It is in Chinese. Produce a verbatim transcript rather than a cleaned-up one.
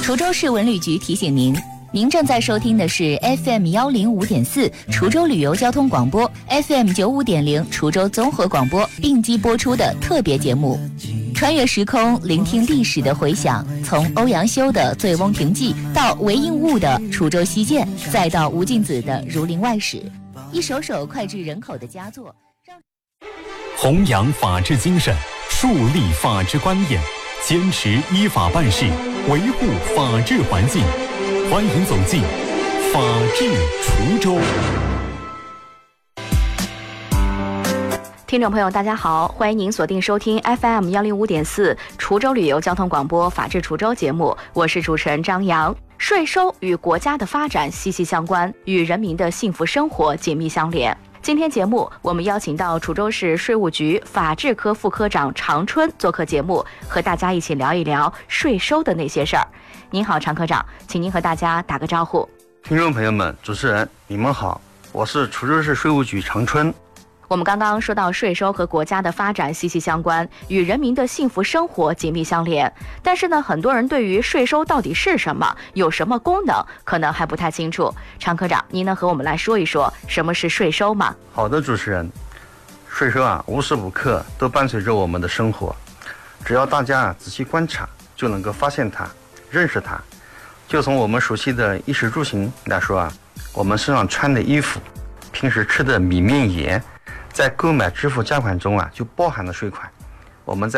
滁州市文旅局提醒您，您正在收听的是 F M 幺零五点四滁州旅游交通广播 ，F M 九五点零滁州综合广播并机播出的特别节目。穿越时空，聆听历史的回响，从欧阳修的《醉翁亭记》到韦应物的《滁州西涧》，再到吴敬梓的《儒林外史》，一首首脍炙人口的佳作，让弘扬法治精神，树立法治观念，坚持依法办事，维护法治环境。欢迎走进法治滁州。 听众朋友大家好，欢迎您锁定收听 F M 幺零五点四滁州旅游交通广播法治滁州节目，我是主持人张扬。税收与国家的发展息息相关，与人民的幸福生活紧密相连。今天节目我们邀请到滁州市税务局法制科副科长常春做客节目，和大家一起聊一聊税收的那些事儿。您好，常科长，请您和大家打个招呼。 听众朋友们，主持人你们好，我是滁州市税务局常春。 我们刚刚说到税收和国家的发展息息相关，与人民的幸福生活紧密相连。但是呢，很多人对于税收到底是什么，有什么功能，可能还不太清楚。常科长，您能和我们来说一说什么是税收吗？ 好的，主持人，税收啊，无时无刻都伴随着我们的生活，只要大家仔细观察，就能够发现它，认识它。就从我们熟悉的衣食住行来说啊，我们身上穿的衣服，平时吃的米面盐，在购买支付价款中啊，就包含了税款。我们在